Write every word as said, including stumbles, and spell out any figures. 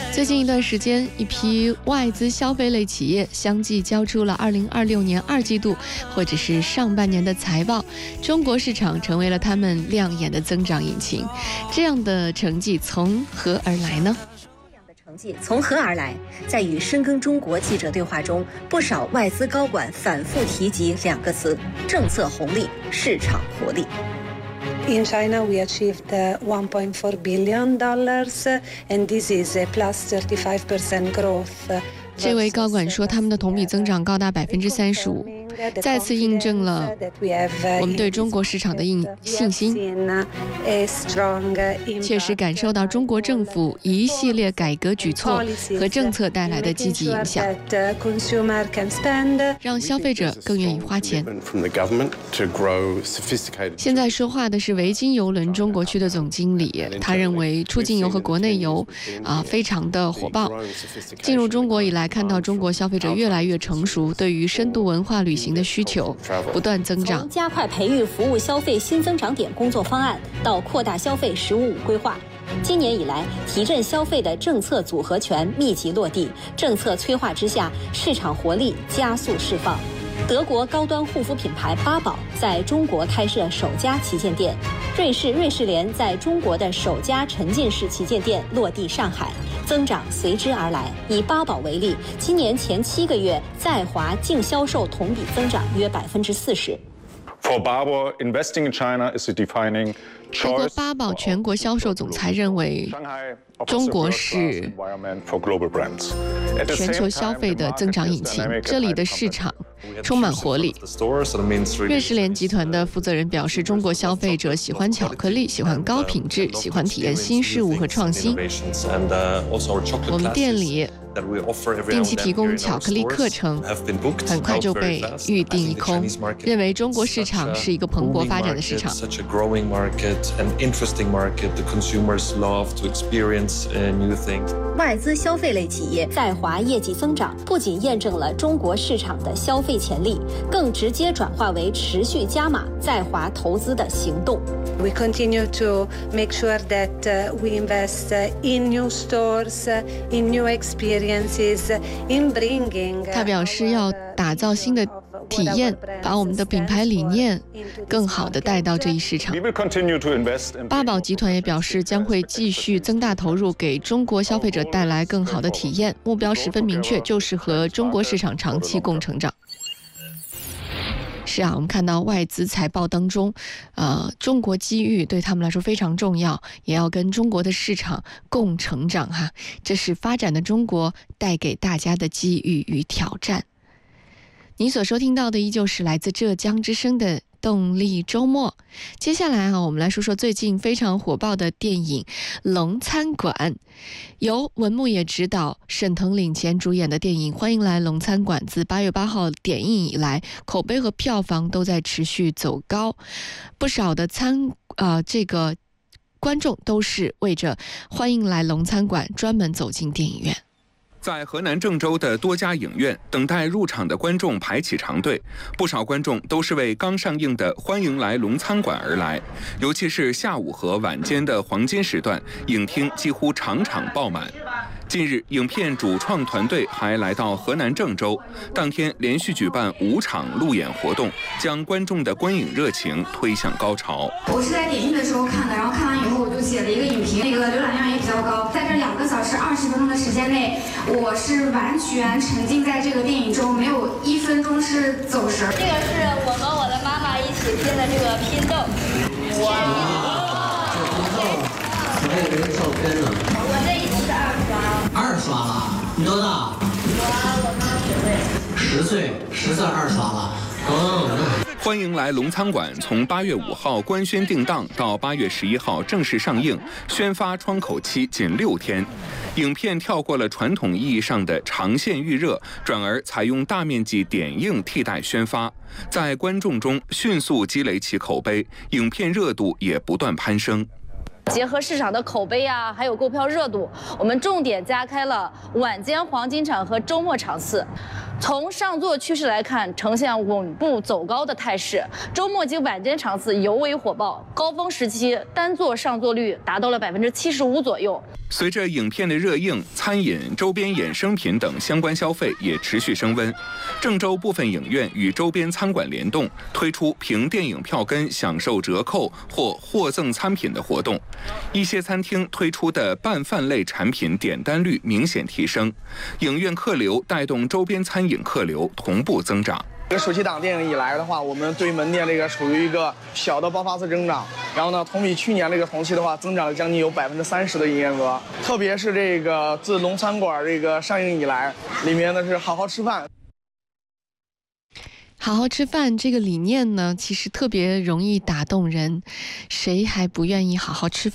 最近一段时间，一批外资消费类企业相继交出了二零二六年二季度或者是上半年的财报，中国市场成为了他们亮眼的增长引擎。这样的成绩从何而来呢？ 这样的成绩从何而来？在与深耕中国记者对话中，不少外资高管反复提及两个词：政策红利、市场活力。 In China, we achieved one point four billion dollars, and this is a plus thirty-five percent growth. 这位高管说，他们的同比增长高达百分之三十五，再次印证了我们对中国市场的信心，切实感受到中国政府一系列改革举措和政策带来的积极影响，让消费者更愿意花钱。现在说话的是维京邮轮中国区的总经理，他认为出境游和国内游啊非常的火爆。进入中国以来，看到中国消费者越来越成熟，对于深度文化旅行的需求不断增长。 从加快培育服务消费新增长点工作方案到扩大消费“十五五”规划，今年以来提振消费的政策组合拳密集落地，政策催化之下，市场活力加速释放。德国高端护肤品牌八宝在中国开设首家旗舰店，瑞士瑞士莲在中国的首家沉浸式旗舰店落地上海，增长随之而来。以八宝为例，今年前七个月在华净销售同比增长约百分之四十。 For Barbour, investing in China is a defining choice. 中国八宝全国销售总裁认为，中国是全球消费的增长引擎，这里的市场充满活力。瑞士莲集团的负责人表示，中国消费者喜欢巧克力，喜欢高品质，喜欢体验新事物和创新。我们店里定期提供巧克力课程，很快就被预订一空，认为中国市场是一个蓬勃发展的市场。 外资消费类企业在华业绩增长，不仅验证了中国市场的消费潜力，更直接转化为持续加码在华投资的行动。 We continue to make sure that we invest in new stores, in new experiences, in bringing. 他表示要打造新的体验，把我们的品牌理念更好地带到这一市场。八宝集团也表示，将会继续增大投入，给中国消费者带来更好的体验，目标十分明确，就是和中国市场长期共成长。是啊，我们看到外资财报当中，呃，中国机遇对他们来说非常重要，也要跟中国的市场共成长哈，这是发展的中国带给大家的机遇与挑战。你所收听到的依旧是来自浙江之声的动力周末。接下来啊，我们来说说最近非常火爆的电影《龙餐馆》，由文牧野执导、沈腾领衔主演的电影《欢迎来龙餐馆》，自八月八号点映以来，口碑和票房都在持续走高，不少的餐啊、呃、这个观众都是为着《欢迎来龙餐馆》专门走进电影院。 在河南郑州的多家影院，等待入场的观众排起长队，不少观众都是为刚上映的《欢迎来龙餐馆》而来。尤其是下午和晚间的黄金时段，影厅几乎场场爆满。近日，影片主创团队还来到河南郑州，当天连续举办五场路演活动，将观众的观影热情推向高潮。 我是在点映的时候看的，然后看完以后我就写了一个影评，那个浏览量也比较高。在这两个小时二十分钟的时间内，我是完全沉浸在这个电影中，没有一分钟是走神。 这个是我和我的妈妈一起拼的这个拼豆。哇！ 我还以为是照片呢。 我这已经是二刷。 二刷了？你多大？ 我我刚十岁。 十岁，十岁二刷了。哦。 欢迎来龙餐馆从八月五号官宣定档到八月十一号正式上映，宣发窗口期仅六天。影片跳过了传统意义上的长线预热，转而采用大面积点映替代宣发，在观众中迅速积累起口碑，影片热度也不断攀升。 结合市场的口碑啊，还有购票热度，我们重点加开了晚间黄金场和周末场次。从上座趋势来看，呈现稳步走高的态势。周末及晚间场次尤为火爆，高峰时期单座上座率达到了百分之七十五左右。 随着影片的热映，餐饮、周边衍生品等相关消费也持续升温。郑州部分影院与周边餐馆联动，推出凭电影票根享受折扣或获赠餐品的活动。一些餐厅推出的拌饭类产品点单率明显提升，影院客流带动周边餐饮客流同步增长。 这个暑期档电影以来的话，我们对门店这个处于一个小的爆发式增长，然后呢，同比去年这个同期的话，增长了将近有百分之三十的营业额。特别是这个自龙餐馆这个上映以来，里面呢是好好吃饭。 好好吃饭这个理念呢，其实特别容易打动人，谁还不愿意好好吃饭？